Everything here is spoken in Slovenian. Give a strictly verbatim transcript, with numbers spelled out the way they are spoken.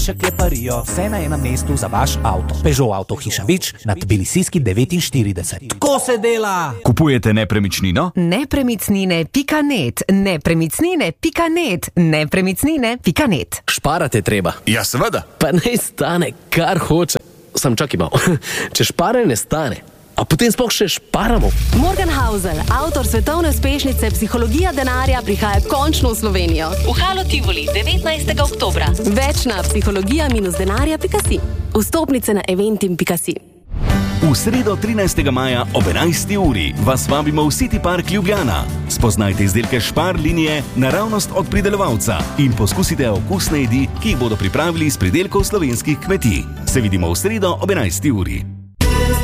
Še kleparijo, vse na enem mestu za vaš avto. Peugeot Avtohiša Vič na Tbilisijski devetinštirideset. Tako se dela! Kupujete nepremičnino? Nepremicnine pika net, nepremicnine pika net, nepremicnine pika net. Šparate treba. Ja, seveda. Pa naj stane, kar hoče. Sam čakaj malo. Če špare ne stane, a potem sploh še šparamo. Morgan Housel, avtor svetovne uspešnice Psihologija denarja, prihaja končno v Slovenijo. V Halo Tivoli, devetnajstega oktobra. Več na psihologija denarja pika si. Vstopnice na eventim pika si. V sredo trinajstega maja ob enajsti uri vas vabimo v City Park Ljubljana. Spoznajte izdelke Špar linije naravnost od pridelovalca in poskusite okusne jedi, ki jih bodo pripravili iz pridelkov slovenskih kmetij. Se vidimo v sredo ob enajsti uri.